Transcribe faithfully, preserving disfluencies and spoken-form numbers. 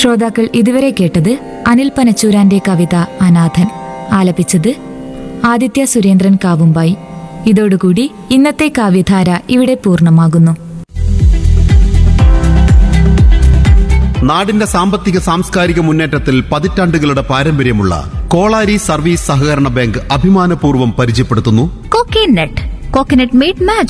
ശ്രോതാക്കൾ ഇതുവരെ കേട്ടത് അനിൽ പനച്ചൂരാന്റെ കവിത അനാഥൻ. ആലപിച്ചത് ആദിത്യ സുരേന്ദ്രൻ കാവുമ്പായി. ഇതോടുകൂടി ഇന്നത്തെ കാവ്യധാര ഇവിടെ പൂർണ്ണമാകുന്നു. നാടിന്റെ സാമ്പത്തിക സാംസ്കാരിക മുന്നേറ്റത്തിൽ പതിറ്റാണ്ടുകളുടെ പാരമ്പര്യമുള്ള കോളാരി സർവീസ് സഹകരണ ബാങ്ക് അഭിമാനപൂർവ്വം പരിചയപ്പെടുത്തുന്നു കോക്കനട്ട്. Coconut made magic.